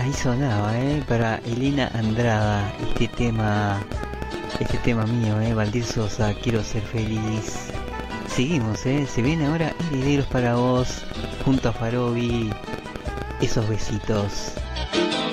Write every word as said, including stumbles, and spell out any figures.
Ahí sonaba, ¿eh? Para Elena Andrada, este tema, este tema mío, ¿eh? Valdir Sosa, quiero ser feliz. Seguimos, ¿eh? Se viene ahora Herederos para vos, junto a Farobi, esos besitos.